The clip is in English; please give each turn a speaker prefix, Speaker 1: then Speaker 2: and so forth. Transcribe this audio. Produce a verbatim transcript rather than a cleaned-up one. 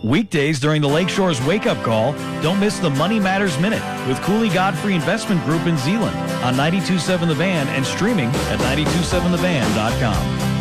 Speaker 1: Weekdays during the Lakeshore's Wake Up Call, don't miss the Money Matters Minute with Cooley Godfrey Investment Group in Zeeland on ninety-two point seven The Van and streaming at ninety two seven the van dot com.